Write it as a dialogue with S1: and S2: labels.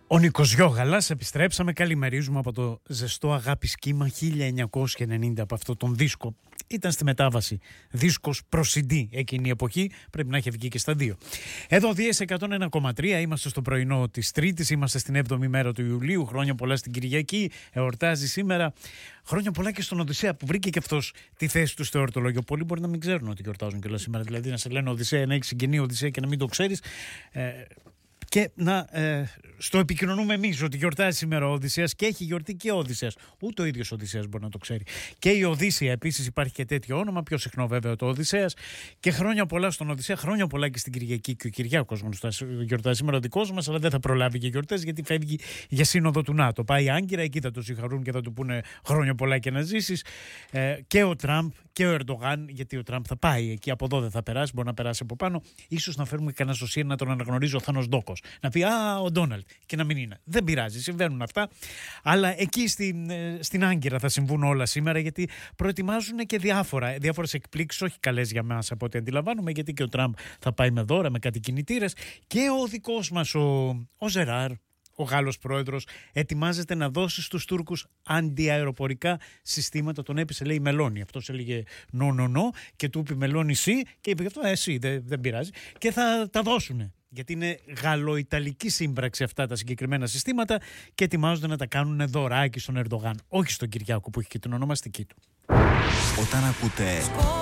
S1: Ο Νίκος Γιώγαλας, επιστρέψαμε, καλημερίζουμε από το ζεστό αγάπης κύμα 1990, από αυτό τον δίσκο. Ήταν στη μετάβαση δίσκος προς CD εκείνη η εποχή, πρέπει να έχει βγει και στα δύο. Εδώ Δίες 101,3, είμαστε στο πρωινό της Τρίτης, είμαστε στην 7η μέρα του Ιουλίου, χρόνια πολλά στην Κυριακή, εορτάζει σήμερα. Χρόνια πολλά και στον Οδυσσέα που βρήκε και αυτός τη θέση του στο εορτολόγιο. Πολλοί μπορεί να μην ξέρουν ότι γιορτάζουν κιόλας σήμερα, δηλαδή να σε λένε Οδυσσέα, να έχει συγγενή Οδυσσέα και να μην το ξέρεις. Και να στο επικοινωνούμε εμείς ότι γιορτάζει σήμερα ο Οδυσσέας και έχει γιορτή και ο Οδυσσέας. Ούτε ο ίδιος ο Οδυσσέας μπορεί να το ξέρει. Και η Οδύσσεια επίσης υπάρχει και τέτοιο όνομα, πιο συχνό βέβαια το Οδυσσέας. Και χρόνια πολλά στον Οδυσσέα, χρόνια πολλά και στην Κυριακή. Και ο Κυριάκος γιορτάζει σήμερα ο δικός μας, αλλά δεν θα προλάβει και γιορτές γιατί φεύγει για σύνοδο του ΝΑΤΟ. Πάει Άγκυρα, εκεί θα το συγχαρούν και θα του πούνε χρόνια πολλά και να ζήσεις. Και ο Τραμπ και ο Ερντογάν, γιατί ο Τραμπ θα πάει εκεί, από εδώ δεν θα περάσει, μπορεί να περάσει από πάνω. Ίσως να φέρουμε κανένα σωσία να τον αναγνωρίζει ο Θάνος Ντόκος. Να πει ο Ντόναλντ και να μην είναι. Δεν πειράζει, συμβαίνουν αυτά. Αλλά εκεί στην Άγκυρα θα συμβούν όλα σήμερα, γιατί προετοιμάζουν και διάφορες εκπλήξεις, όχι καλές για μας από ό,τι αντιλαμβάνουμε, γιατί και ο Τραμπ θα πάει με δώρα, με κάτι κινητήρες. Και ο δικός μας ο Ζεράρ, ο Γάλλος πρόεδρος, ετοιμάζεται να δώσει στους Τούρκους αντιαεροπορικά συστήματα. Τον έπεισε, λέει, Μελώνη. Αυτός έλεγε no, και του είπε Μελώνη εσύ, και είπε αυτό εσύ, δεν πειράζει. Και θα τα δώσουνε. Γιατί είναι γαλλοϊταλική σύμπραξη αυτά τα συγκεκριμένα συστήματα και ετοιμάζονται να τα κάνουν δωράκι στον Ερντογάν. Όχι στον Κυριάκο που έχει και την ονομαστική του.
S2: Όταν ακούτε